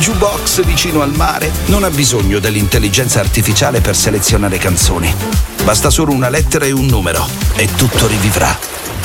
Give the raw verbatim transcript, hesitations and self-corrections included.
jukebox vicino al mare non ha bisogno dell'intelligenza artificiale per selezionare canzoni. Basta solo una lettera e un numero e tutto rivivrà.